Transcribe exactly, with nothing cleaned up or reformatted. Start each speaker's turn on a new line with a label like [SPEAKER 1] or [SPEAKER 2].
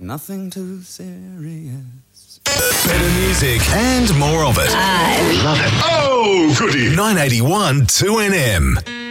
[SPEAKER 1] Nothing too serious.
[SPEAKER 2] Better music and more of it.
[SPEAKER 3] I
[SPEAKER 2] love it. Oh, goody. nine eighty-one two N M.